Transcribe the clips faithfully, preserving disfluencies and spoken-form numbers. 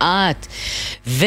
מעט. ו...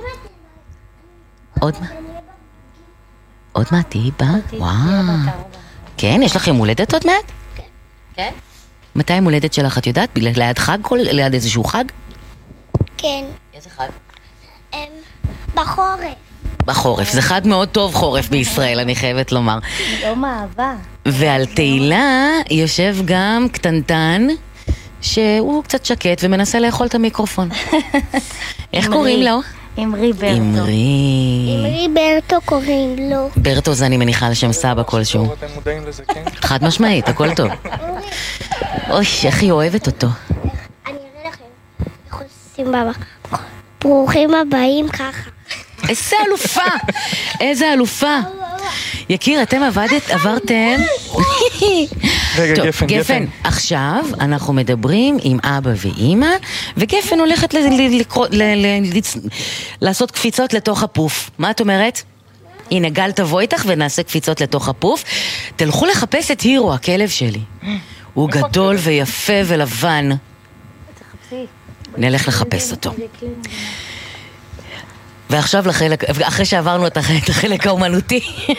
עוד מה? עוד מעט תהי בה? וואו. כן, יש לכם הולדת עוד מעט? כן. מתי עם הולדת שלך, את יודעת? ליד חג? ליד איזשהו חג? כן. איזה חג? בחורף. בחורף, זה חג מאוד טוב חורף בישראל, אני חייבת לומר. יום אהבה. ועל תהילה יושב גם קטנטן, שהוא קצת שקט ומנסה לאכול את המיקרופון. איך קוראים לו? אמרי ברטו. אמרי. אמרי ברטו קוראים לו. ברטו זה אני מניחה על שם סבא כלשהו. אתם מודעים לזה, כן? חד משמעית, הכל טוב. אוי, איך היא אוהבת אותו. אני אראה לכם. איך עושים בבא. ברוכים הבאים ככה. איזה אלופה! איזה אלופה! יקיר, אתם עבדת, עברתם... רגע, טוב, גפן, גפן, גפן. עכשיו אנחנו מדברים עם אבא ואמא, וגפן הולכת ל- ל- לקרוא- ל- ל- לצ- לעשות קפיצות לתוך הפוף. מה את אומרת? הנה, גל תבוא איתך ונעשה קפיצות לתוך הפוף. תלכו לחפש את הירו, הכלב שלי. הוא גדול ויפה ולבן. נלך לחפש אותו. ועכשיו לחלק, אחרי שעברנו את החלק, את החלק האומנותי,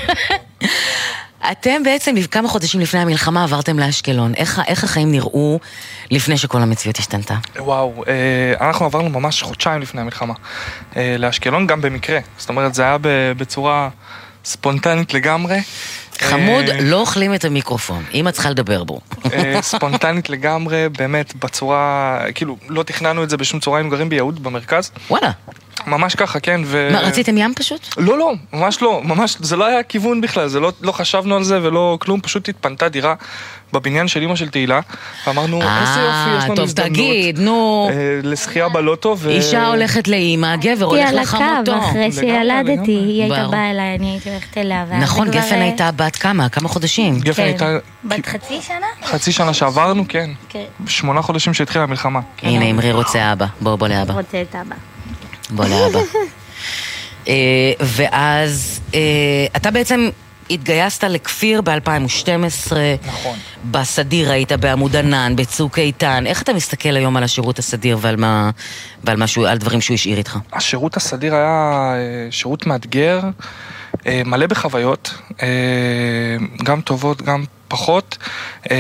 אתם בעצם כמה חודשים לפני המלחמה עברתם לאשקלון. איך, איך החיים נראו לפני שכל המציאות השתנתה? וואו, אה, אנחנו עברנו ממש חודשיים לפני המלחמה אה, לאשקלון, גם במקרה. זאת אומרת, זה היה בצורה ספונטנית לגמרי. חמוד, אה, לא אוכלים את המיקרופון, אמא צריכה לדבר בו. אה, ספונטנית לגמרי, באמת בצורה, כאילו, לא תכננו את זה בשום צורה, היינו גרים ביהוד במרכז. וואלה. ממש ככה, כן, ו... מה, רציתם ים פשוט? לא, לא, ממש לא, ממש, זה לא היה כיוון בכלל, זה לא, לא חשבנו על זה ולא כלום, פשוט התפנתה דירה בבניין של אמא של תהילה, ואמרנו, איזה יופי, יש לנו טוב, הזדמנות. תגיד, נו. אה, לשחייה בלוטו, ו... אישה הולכת לאמא, הגבר הולך לחמותו. אחרי שילדתי, לגמרי. היא הייתה ברור. באה אליי, אני הייתי הולכת אליה. ואז נכון, כבר, גפן אה, הייתה בת כמה? כמה חודשים? גפן כן. הייתה בת חצי שנה? חצי שנה שעברנו, כן. כן. שמונה חודשים שהתחילה המלחמה. הנה, אמרי רוצה אבא. בוא, בוא לאבא. רוצה את אבא. בוא לאבא. אה, ואז אה, אתה בעצם התגייסת לכפיר ב-אלפיים ושתים עשרה. נכון. בסדיר היית בעמוד ענן, בצוק איתן. איך אתה מסתכל היום על השירות הסדיר ועל מה, ועל משהו, על דברים שהוא השאיר איתך? השירות הסדיר היה אה, שירות מאתגר, אה, מלא בחוויות, אה, גם טובות, גם פחות, אה,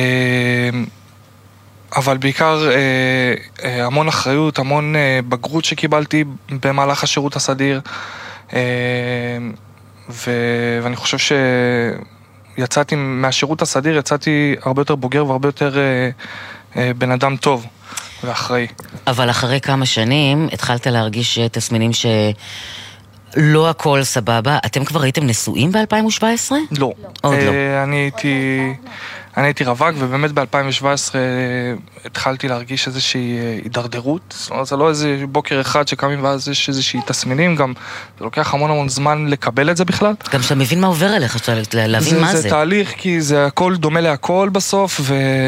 אבל בעיקר אה, אה, המון אחריות, המון אה, בגרות שקיבלתי במהלך השירות הסדיר, אה, ו, ואני חושב שיצאתי מהשירות הסדיר, יצאתי הרבה יותר בוגר והרבה יותר אה, אה, בן אדם טוב ואחראי. אבל אחרי כמה שנים התחלת להרגיש תסמינים שלא הכל סבבה. אתם כבר הייתם נשואים ב-אלפיים שבע עשרה? לא. עוד לא. אה, אני הייתי, אני הייתי רווק, ובאמת ב-אלפיים שבע עשרה התחלתי להרגיש איזושהי הידרדרות. זאת אומרת, זה לא איזה בוקר אחד שקמים ואז יש איזושהי תסמינים, גם זה לוקח המון המון זמן לקבל את זה בכלל. גם שאתה מבין מה עובר עליך, שאתה להבין זה, מה זה. זה תהליך, כי זה הכל דומה להכל בסוף,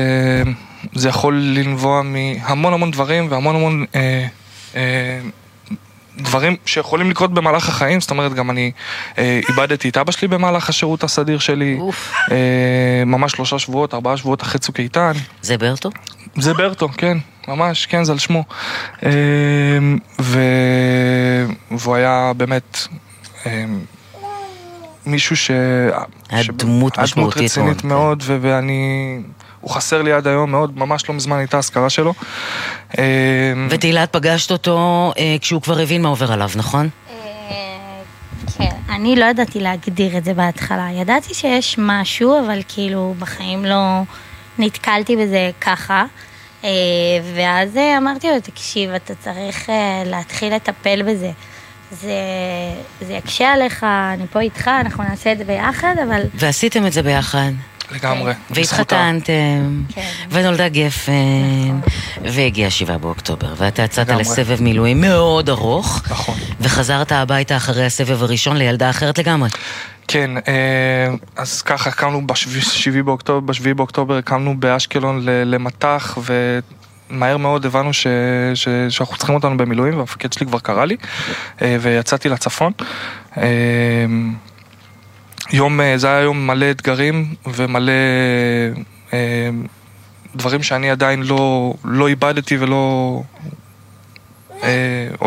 וזה יכול לנבוע מהמון המון דברים, והמון המון אה, אה, דברים שיכולים לקרות במהלך החיים. זאת אומרת, גם אני אה, איבדתי את אבא שלי במהלך השירות הסדיר שלי, אה, ממש שלושה שבועות, ארבעה שבועות אחרי צוק איתן. זה ברטו? זה ברטו, כן, ממש, כן, זה על שמו. אה, ו... והוא היה באמת אה, מישהו ש... היה ש... דמות משמעותית רצינית מאוד. מאוד, ו... ואני... הוא חסר לי עד היום מאוד, ממש לא מזמן הייתה הזכרה שלו. אה, ותהילה, את פגשת אותו אה, כשהוא כבר הבין מה עובר עליו, נכון? כן, אני לא ידעתי להגדיר את זה בהתחלה. ידעתי שיש משהו, אבל כאילו בחיים לא נתקלתי בזה ככה. אה, ואז אמרתי לו, תקשיב, אתה צריך אה, להתחיל לטפל בזה. זה, זה יקשה עליך, אני פה איתך, אנחנו נעשה את זה ביחד, אבל... ועשיתם את זה ביחד. לגמרי. והתחתנתם, כן. ונולדה גפן, והגיע שבעה באוקטובר, ואתה יצאת לגמרי. לסבב מילואים מאוד ארוך, נכון. וחזרת הביתה אחרי הסבב הראשון לילדה אחרת לגמרי. כן, אה, אז ככה, קמנו בשביעי באוקטובר, בשביעי באוקטובר קמנו באשקלון ל- למתח, ומהר מאוד הבנו ש- ש- שאנחנו צריכים אותנו במילואים, והמפקד שלי כבר קרא לי, אה, ויצאתי לצפון. אה, יום, זה היה יום מלא אתגרים ומלא אה, דברים שאני עדיין לא, לא איבדתי ולא אה,